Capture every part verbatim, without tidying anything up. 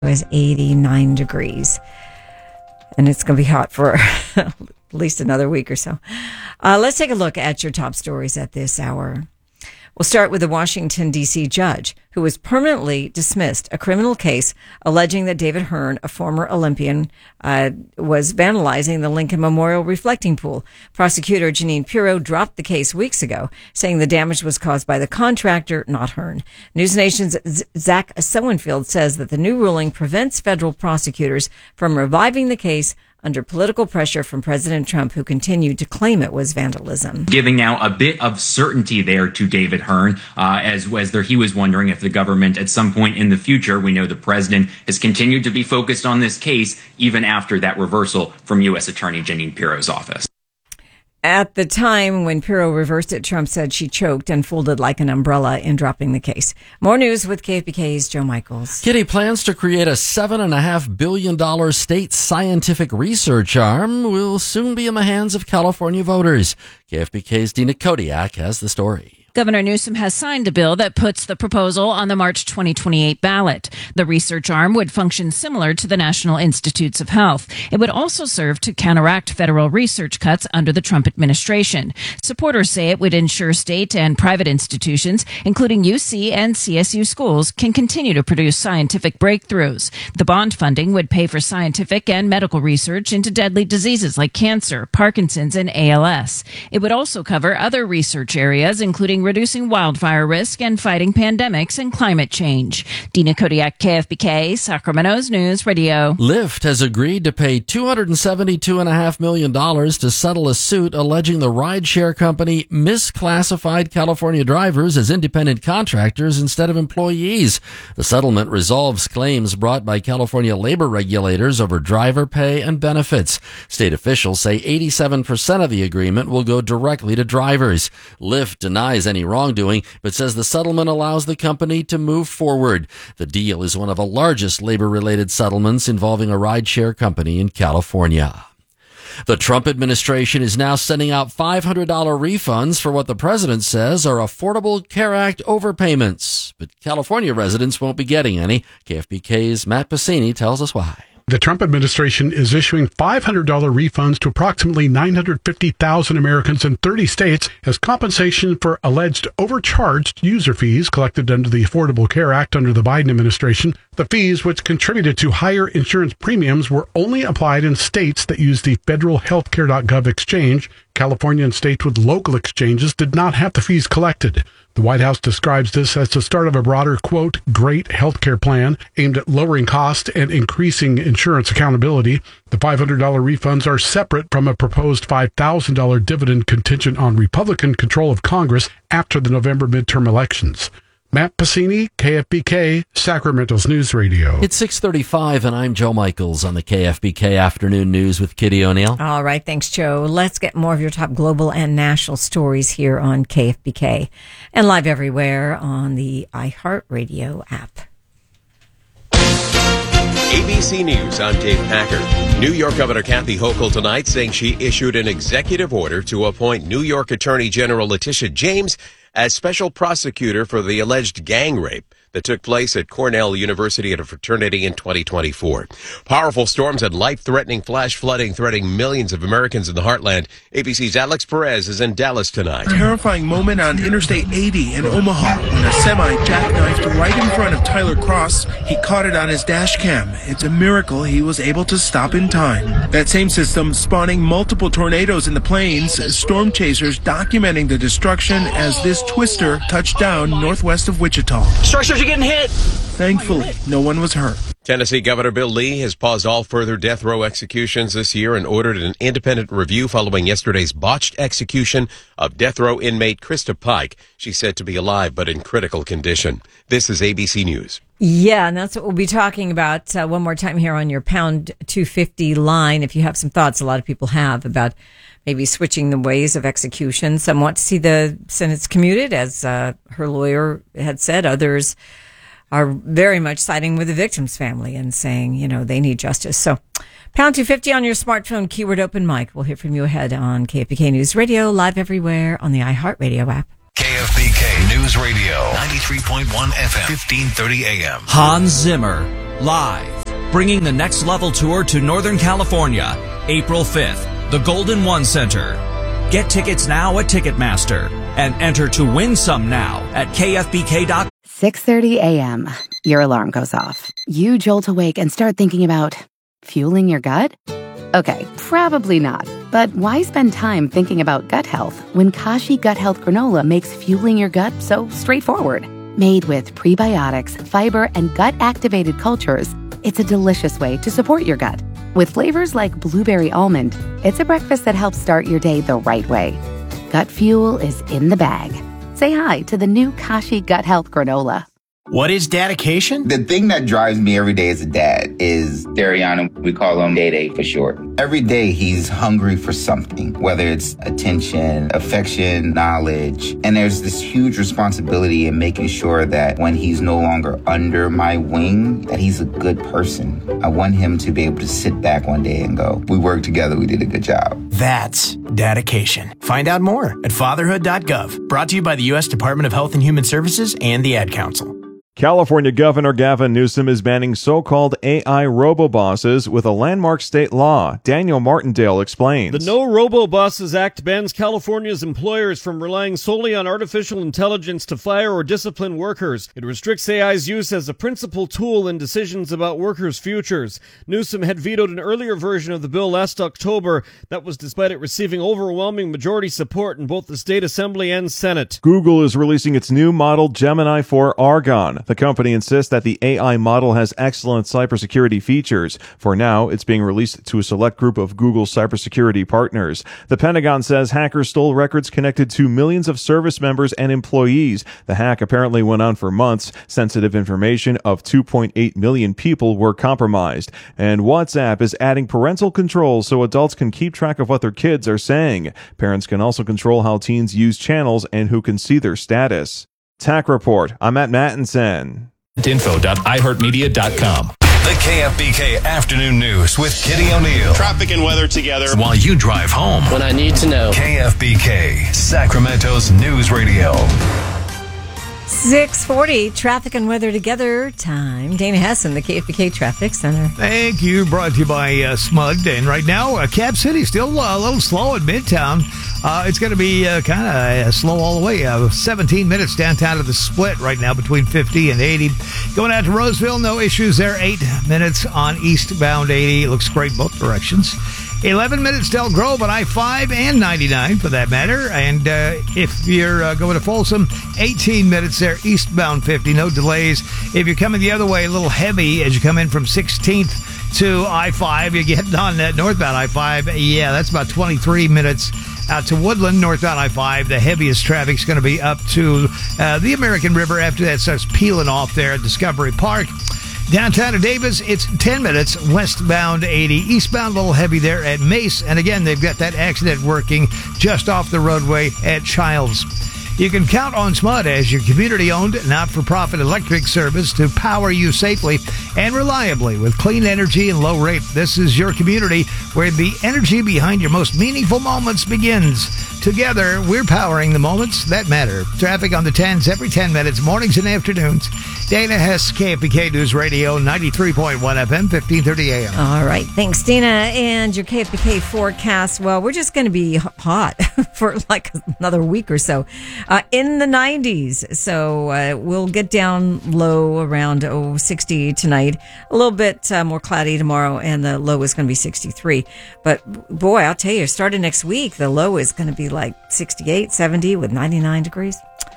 is eighty-nine degrees. And it's going to be hot for at least another week or so. Uh, let's take a look at your top stories at this hour. We'll start with a Washington, D C judge who was permanently dismissed a criminal case alleging that David Hearn, a former Olympian, uh, was vandalizing the Lincoln Memorial reflecting pool. Prosecutor Jeanine Pirro dropped the case weeks ago, saying the damage was caused by the contractor, not Hearn. News Nation's Z- Zach Sowenfield says that the new ruling prevents federal prosecutors from reviving the case under political pressure from President Trump, who continued to claim it was vandalism. Giving now a bit of certainty there to David Hearn, uh, as, as there he was wondering if the government at some point in the future, we know the president has continued to be focused on this case, even after that reversal from U S Attorney Jeanine Pirro's office. At the time when Pirro reversed it, Trump said she choked and folded like an umbrella in dropping the case. More news with K F B K's Joe Michaels. Kitty plans to create a seven point five billion dollars state scientific research arm will soon be in the hands of California voters. K F B K's Dina Kodiak has the story. Governor Newsom has signed a bill that puts the proposal on the March twenty twenty-eight ballot. The research arm would function similar to the National Institutes of Health. It would also serve to counteract federal research cuts under the Trump administration. Supporters say it would ensure state and private institutions, including U C and C S U schools, can continue to produce scientific breakthroughs. The bond funding would pay for scientific and medical research into deadly diseases like cancer, Parkinson's, and A L S. It would also cover other research areas, including reducing wildfire risk and fighting pandemics and climate change. Dina Kodiak, K F B K, Sacramento's News Radio. Lyft has agreed to pay two hundred seventy-two point five million dollars to settle a suit alleging the rideshare company misclassified California drivers as independent contractors instead of employees. The settlement resolves claims brought by California labor regulators over driver pay and benefits. State officials say eighty-seven percent of the agreement will go directly to drivers. Lyft denies any wrongdoing, but says the settlement allows the company to move forward. The deal is one of the largest labor-related settlements involving a rideshare company in California. The Trump administration is now sending out five hundred dollars refunds for what the president says are Affordable Care Act overpayments. But California residents won't be getting any. K F B K's Matt Pacini tells us why. The Trump administration is issuing five hundred dollars refunds to approximately nine hundred fifty thousand Americans in thirty states as compensation for alleged overcharged user fees collected under the Affordable Care Act under the Biden administration. The fees, which contributed to higher insurance premiums, were only applied in states that use the federal healthcare dot gov exchange. California and states with local exchanges did not have the fees collected. The White House describes this as the start of a broader, quote, great healthcare plan aimed at lowering costs and increasing insurance accountability. The five hundred dollars refunds are separate from a proposed five thousand dollars dividend contingent on Republican control of Congress after the November midterm elections. Matt Pacini, K F B K, Sacramento's News Radio. It's six thirty-five, and I'm Joe Michaels on the K F B K Afternoon News with Kitty O'Neill. All right, thanks, Joe. Let's get more of your top global and national stories here on K F B K and live everywhere on the iHeartRadio app. A B C News, I'm Dave Packard. New York Governor Kathy Hochul tonight saying she issued an executive order to appoint New York Attorney General Letitia James as special prosecutor for the alleged gang rape that took place at Cornell University at a fraternity in twenty twenty-four. Powerful storms and life-threatening flash flooding threatening millions of Americans in the heartland. A B C's Alex Perez is in Dallas tonight. Terrifying moment on Interstate eighty in Omaha when a semi jackknifed right in front of Tyler Cross. He caught it on his dash cam. It's a miracle he was able to stop in time. That same system spawning multiple tornadoes in the plains. Storm chasers documenting the destruction as this twister touched down northwest of Wichita. Structures are getting hit. Thankfully, no one was hurt. Tennessee Governor Bill Lee has paused all further death row executions this year and ordered an independent review following yesterday's botched execution of death row inmate Krista Pike. She's said to be alive but in critical condition. This is A B C News. Yeah, and that's what we'll be talking about uh, one more time here on your Pound two fifty line. If you have some thoughts, a lot of people have, about maybe switching the ways of execution. Some want to see the sentence commuted, as uh, her lawyer had said. Others are very much siding with the victim's family and saying, you know, they need justice. So Pound two fifty on your smartphone, keyword open mic. We'll hear from you ahead on K F B K News Radio, live everywhere on the iHeartRadio app. K F B K News Radio, ninety-three point one F M, fifteen thirty A M. Hans Zimmer live, bringing the Next Level Tour to Northern California, April fifth, the Golden One Center. Get tickets now at Ticketmaster and enter to win some now at K F B K dot com. six thirty a.m. Your alarm goes off. You jolt awake and start thinking about fueling your gut? Okay, probably not. But why spend time thinking about gut health when Kashi Gut Health Granola makes fueling your gut so straightforward? Made with prebiotics, fiber, and gut-activated cultures, it's a delicious way to support your gut. With flavors like blueberry almond, it's a breakfast that helps start your day the right way. Gut fuel is in the bag. Say hi to the new Kashi Gut Health Granola. What is dedication? The thing that drives me every day as a dad is Dariana. We call him Day Day for short. Every day he's hungry for something, whether it's attention, affection, knowledge. And there's this huge responsibility in making sure that when he's no longer under my wing, that he's a good person. I want him to be able to sit back one day and go, we worked together, we did a good job. That's dedication. Find out more at fatherhood dot gov. Brought to you by the U S Department of Health and Human Services and the Ad Council. California Governor Gavin Newsom is banning so-called A I robo-bosses with a landmark state law. Daniel Martindale explains. The No Robo-Bosses Act bans California's employers from relying solely on artificial intelligence to fire or discipline workers. It restricts A I's use as a principal tool in decisions about workers' futures. Newsom had vetoed an earlier version of the bill last October. That was despite it receiving overwhelming majority support in both the state assembly and Senate. Google is releasing its new model Gemini four Argon. The company insists that the A I model has excellent cybersecurity features. For now, it's being released to a select group of Google cybersecurity partners. The Pentagon says hackers stole records connected to millions of service members and employees. The hack apparently went on for months. Sensitive information of two point eight million people were compromised. And WhatsApp is adding parental controls so adults can keep track of what their kids are saying. Parents can also control how teens use channels and who can see their status. Tech Report. I'm Matt Mattinson. info dot i heart media dot com. The K F B K Afternoon News with Kitty O'Neill. Traffic and weather together while you drive home. When I need to know. K F B K, Sacramento's news radio. six forty, traffic and weather together time. Dana Hessen, the K F B K Traffic Center. Thank you. Brought to you by uh, S M U D. And right now, uh, Cap City still uh, a little slow in Midtown. Uh, it's going to be uh, kind of uh, slow all the way. Uh, seventeen minutes downtown to the split right now between fifty and eighty. Going out to Roseville, no issues there. Eight minutes on eastbound eighty. It looks great both directions. eleven minutes Del Grove on I five and ninety-nine for that matter. And uh, if you're uh, going to Folsom, eighteen minutes there eastbound fifty. No delays. If you're coming the other way, a little heavy as you come in from sixteenth to I five. You're getting on that northbound I five. Yeah, that's about twenty-three minutes. Out to Woodland, northbound I five. The heaviest traffic's going to be up to uh, the American River. After that, starts peeling off there at Discovery Park. Downtown to Davis, it's ten minutes westbound eighty. Eastbound, a little heavy there at Mace. And again, they've got that accident working just off the roadway at Childs. You can count on S M U D as your community-owned, not-for-profit electric service to power you safely and reliably with clean energy and low rate. This is your community where the energy behind your most meaningful moments begins. Together, we're powering the moments that matter. Traffic on the tens every ten minutes, mornings and afternoons. Dana Hess, K F B K News Radio, ninety-three point one F M, fifteen thirty A M. All right. Thanks, Dana. And your K F B K forecast, well, we're just going to be hot for like another week or so. Uh, in the nineties. So uh, we'll get down low around oh, sixty tonight. A little bit uh, more cloudy tomorrow, and the low is going to be sixty-three. But boy, I'll tell you, starting next week, the low is going to be like sixty-eight, seventy with ninety-nine degrees.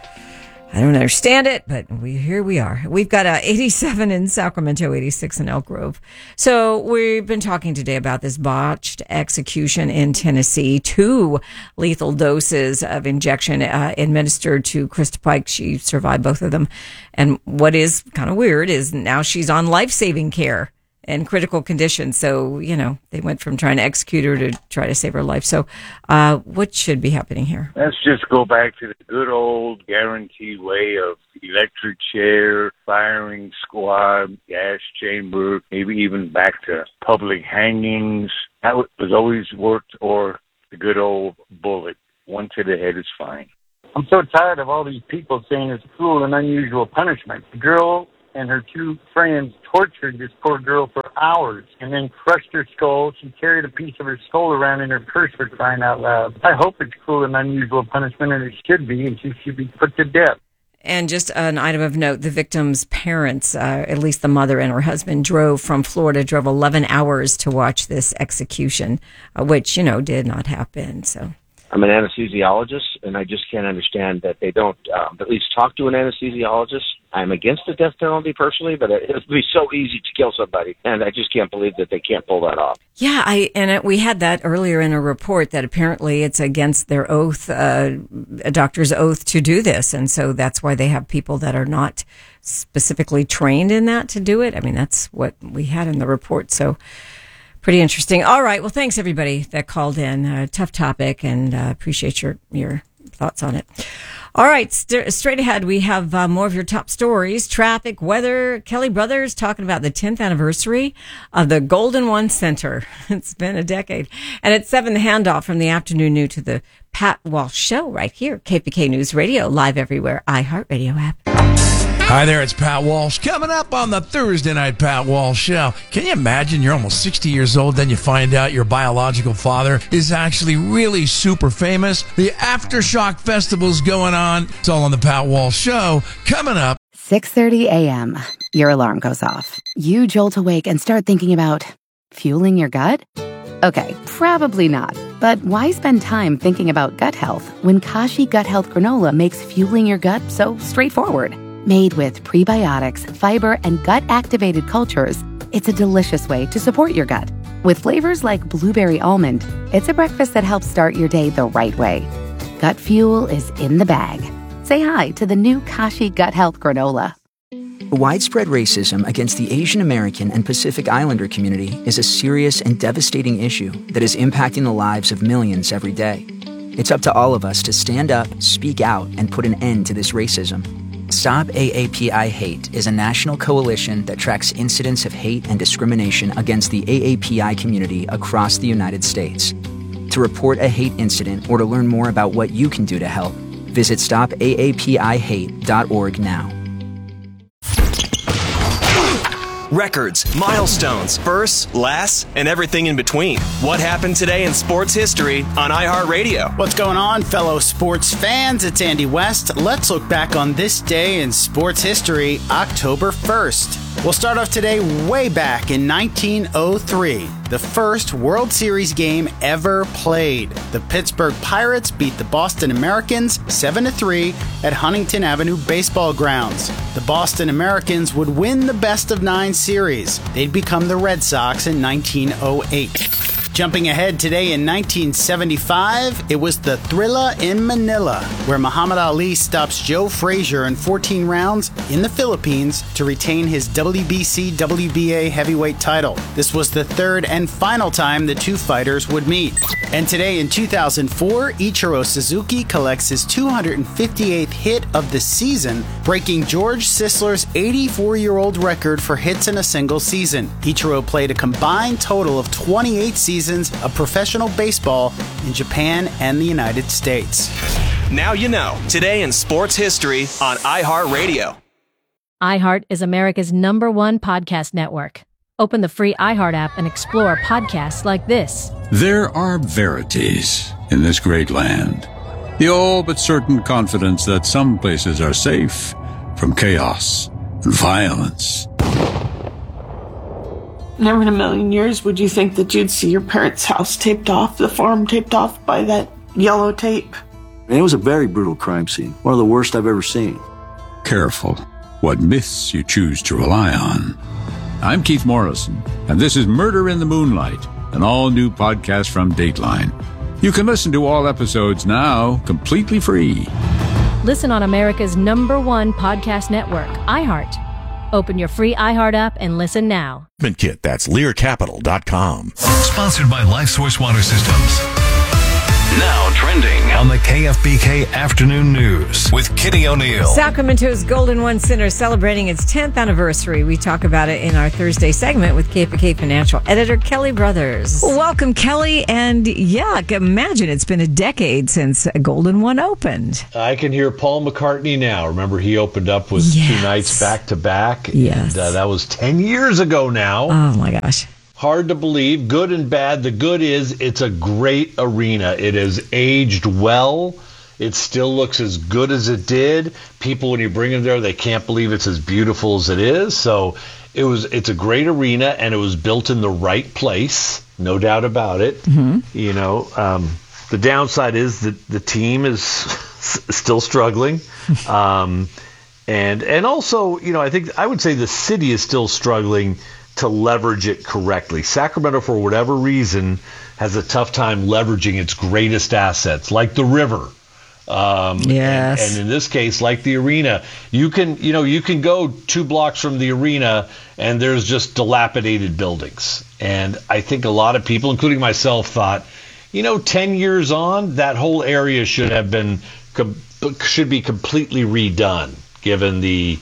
I don't understand it, but we here we are. We've got uh, eighty-seven in Sacramento, eighty-six in Elk Grove. So we've been talking today about this botched execution in Tennessee. Two lethal doses of injection uh, administered to Krista Pike. She survived both of them. And what is kind of weird is now she's on life-saving care in critical condition. So, you know, they went from trying to execute her to try to save her life. So uh, what should be happening here? Let's just go back to the good old guaranteed way of electric chair, firing squad, gas chamber, maybe even back to public hangings. That was always worked, or the good old bullet. One to the head is fine. I'm so tired of all these people saying it's cruel and unusual punishment. The girl and her two friends tortured this poor girl for hours and then crushed her skull. She carried a piece of her skull around in her purse, for crying out loud. I hope it's cruel and unusual punishment, and it should be, and she should be put to death. And just an item of note, the victim's parents, uh, at least the mother and her husband, drove from Florida, drove eleven hours to watch this execution, uh, which, you know, did not happen. So I'm an anesthesiologist, and I just can't understand that they don't um, at least talk to an anesthesiologist. I'm against the death penalty personally, but it would be so easy to kill somebody, and I just can't believe that they can't pull that off. Yeah, I and it, we had that earlier in a report that apparently it's against their oath, uh, a doctor's oath to do this, and so that's why they have people that are not specifically trained in that to do it. I mean, that's what we had in the report, so pretty interesting. All right, well, thanks everybody that called in. Uh, tough topic, and uh, appreciate your your thoughts on it. All right, st- straight ahead, we have uh, more of your top stories, traffic, weather. Kelly Brothers talking about the tenth anniversary of the Golden One Center. It's been a decade. And at seven, the handoff from the afternoon news to the Pat Walsh Show right here, K P K News Radio, live everywhere, iHeartRadio app. Hi there, it's Pat Walsh. Coming up on the Thursday night Pat Walsh Show. Can you imagine you're almost sixty years old, then you find out your biological father is actually really super famous? The Aftershock Festival's going on. It's all on the Pat Walsh Show. Coming up. six thirty a.m. Your alarm goes off. You jolt awake and start thinking about fueling your gut? Okay, probably not. But why spend time thinking about gut health when Kashi Gut Health Granola makes fueling your gut so straightforward? Made with prebiotics, fiber, and gut-activated cultures, it's a delicious way to support your gut. With flavors like blueberry almond, it's a breakfast that helps start your day the right way. Gut fuel is in the bag. Say hi to the new Kashi Gut Health Granola. Widespread racism against the Asian American and Pacific Islander community is a serious and devastating issue that is impacting the lives of millions every day. It's up to all of us to stand up, speak out, and put an end to this racism. Stop A A P I Hate is a national coalition that tracks incidents of hate and discrimination against the A A P I community across the United States. To report a hate incident or to learn more about what you can do to help, visit stop A A P I hate dot org now. Records, milestones, firsts, lasts, and everything in between. What happened today in sports history on iHeartRadio? What's going on, fellow sports fans? It's Andy West. Let's look back on this day in sports history, October first. We'll start off today way back in nineteen oh three, the first World Series game ever played. The Pittsburgh Pirates beat the Boston Americans seven to three at Huntington Avenue Baseball Grounds. The Boston Americans would win the best of nine series. They'd become the Red Sox in nineteen oh eight. Jumping ahead today in nineteen seventy-five, it was the Thrilla in Manila, where Muhammad Ali stops Joe Frazier in fourteen rounds in the Philippines to retain his W B C W B A heavyweight title. This was the third and final time the two fighters would meet. And today in two thousand four, Ichiro Suzuki collects his two hundred fifty-eighth hit of the season, breaking George Sisler's eighty-four-year-old record for hits in a single season. Ichiro played a combined total of twenty-eight seasons of professional baseball in Japan and the United States. Now you know. Today in sports history on iHeartRadio. iHeart is America's number one podcast network. Open the free iHeart app and explore podcasts like this. There are verities in this great land. The all but certain confidence that some places are safe from chaos and violence. Never in a million years would you think that you'd see your parents' house taped off, the farm taped off by that yellow tape. And it was a very brutal crime scene, one of the worst I've ever seen. Careful what myths you choose to rely on. I'm Keith Morrison, and this is Murder in the Moonlight, an all-new podcast from Dateline. You can listen to all episodes now, completely free. Listen on America's number one podcast network, iHeart. Open your free iHeart app and listen now. Kit, that's Lear Capital dot com. Sponsored by LifeSource Water Systems. Now trending on the K F B K Afternoon News with Kitty O'Neill. Sacramento's Golden One Center celebrating its tenth anniversary. We talk about it in our Thursday segment with K F B K financial editor Kelly Brothers. Welcome, Kelly. And yeah, imagine it's been a decade since Golden One opened. I can hear Paul McCartney now. Remember, he opened up with Yes. two nights back to back. Yes. And, uh, that was ten years ago now. Oh, my gosh. Hard to believe, good and bad. The good is it's a great arena. It has aged well. It still looks as good as it did. People, when you bring them there, they can't believe it's as beautiful as it is. So it was. It's a great arena, and it was built in the right place, no doubt about it. Mm-hmm. You know, um, the downside is that the team is still struggling. um, and and also, you know, I think I would say the city is still struggling to leverage it correctly. Sacramento, for whatever reason, has a tough time leveraging its greatest assets, like the river. Um, yes. And, and in this case, like the arena, you can, you know, you can go two blocks from the arena and there's just dilapidated buildings. And I think a lot of people, including myself, thought, you know, ten years on, that whole area should have been, should be completely redone, given the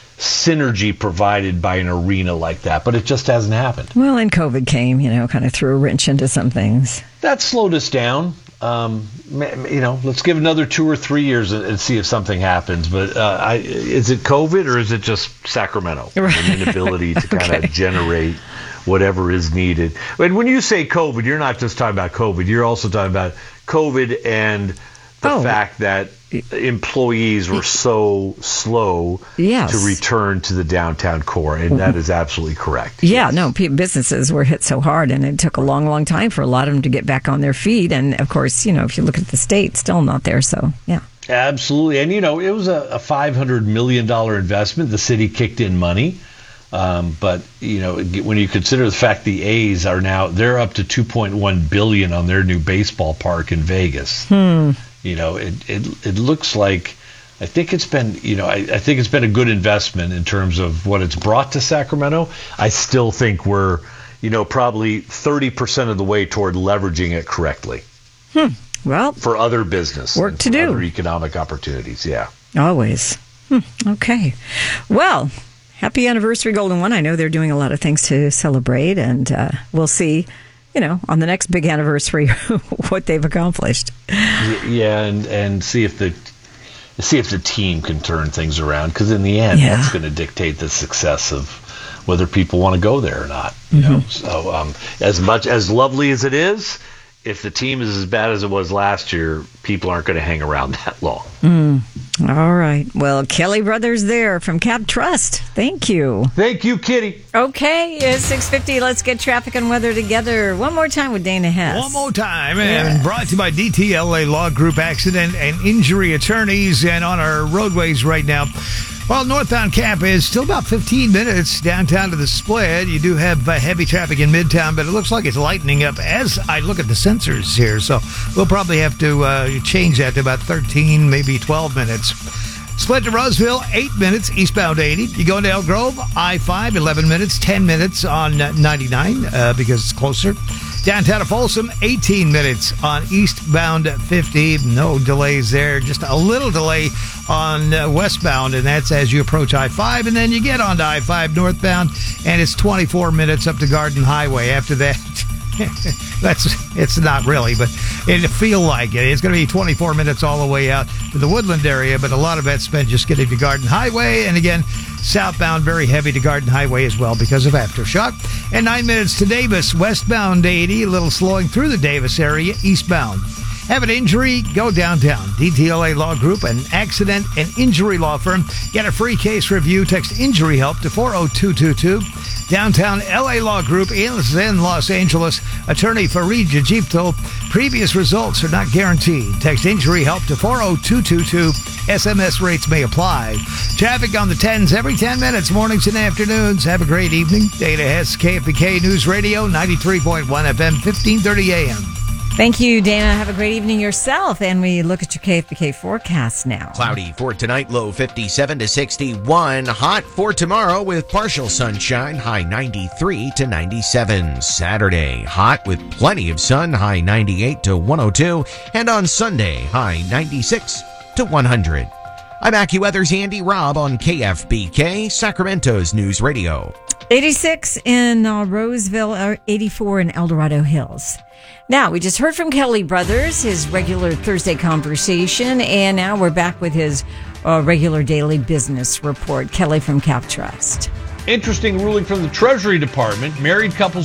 synergy provided by an arena like that, but it just hasn't happened. Well, and COVID came, you know, kind of threw a wrench into some things. That slowed us down. Um, you know, let's give another two or three years and, and see if something happens. But uh, I, is it COVID or is it just Sacramento? Right. An inability to kind of okay. generate whatever is needed. And when you say COVID, you're not just talking about COVID. You're also talking about COVID and the oh. fact that employees were so slow yes. to return to the downtown core, and that is absolutely correct. Yeah, yes. no, businesses were hit so hard, and it took a long, long time for a lot of them to get back on their feet. And of course, you know, if you look at the state, still not there. So, yeah. Absolutely. And, you know, it was a, a five hundred million dollars investment. The city kicked in money. Um, but, you know, when you consider the fact the A's are now, they're up to two point one billion dollars on their new baseball park in Vegas. Hmm. You know, it, it it looks like, I think it's been, you know, I, I think it's been a good investment in terms of what it's brought to Sacramento. I still think we're, you know, probably thirty percent of the way toward leveraging it correctly. Hmm. Well, for other business. Work to do. Other economic opportunities, yeah. Always. Hmm. Okay. Well, happy anniversary, Golden One. I know they're doing a lot of things to celebrate, and uh, we'll see, you know, on the next big anniversary, what they've accomplished. Yeah, and, and see if the see if the team can turn things around, because in the end, yeah. that's going to dictate the success of whether people want to go there or not. You mm-hmm. know, so um, as much as lovely as it is, if the team is as bad as it was last year, people aren't going to hang around that long. Mm. All right. Well, Kelly Brothers there from Cap Trust. Thank you. Thank you, Kitty. Okay, it's six fifty. Let's get traffic and weather together. One more time with Dana Hess. One more time. And yeah. brought to you by D T L A Law Group Accident and Injury Attorneys. And on our roadways right now, well, northbound Cap is still about fifteen minutes downtown to the split. You do have uh, heavy traffic in Midtown, but it looks like it's lightening up as I look at the sensors here. So we'll probably have to uh, change that to about thirteen, maybe twelve minutes. Split to Roseville, eight minutes, eastbound eighty. You go into Elk Grove, I five, eleven minutes, ten minutes on ninety-nine uh, because it's closer. Downtown to Folsom, eighteen minutes on eastbound fifty. No delays there. Just a little delay on uh, westbound, and that's as you approach I five. And then you get onto I five northbound, and it's twenty-four minutes up to Garden Highway. After that, that's it's not really, but it'll feel like it. It's going to be twenty-four minutes all the way out to the Woodland area, but a lot of that's spent just getting to Garden Highway. And again, southbound, very heavy to Garden Highway as well because of aftershock. And nine minutes to Davis, westbound eighty, a little slowing through the Davis area, eastbound. Have an injury? Go downtown. D T L A Law Group, an accident and injury law firm. Get a free case review. Text injury help to four oh two two two. Downtown L A Law Group in Los Angeles. Attorney Farid Jajipto. Previous results are not guaranteed. Text injury help to four oh two two two. S M S rates may apply. Traffic on the tens every ten minutes, mornings and afternoons. Have a great evening. Dana Hess, K F B K News Radio, ninety-three point one F M, fifteen thirty A M. Thank you, Dana. Have a great evening yourself. And we look at your K F B K forecast now. Cloudy for tonight, low fifty-seven to sixty-one. Hot for tomorrow with partial sunshine, high ninety-three to ninety-seven. Saturday, hot with plenty of sun, high ninety-eight to one oh two. And on Sunday, high ninety-six to one hundred. I'm AccuWeather's Andy Robb on K F B K, Sacramento's News Radio. eighty-six in uh, Roseville, eighty-four in El Dorado Hills. Now, we just heard from Kelly Brothers, his regular Thursday conversation, and now we're back with his uh, regular daily business report. Kelly from CapTrust. Interesting ruling from the Treasury Department. Married couples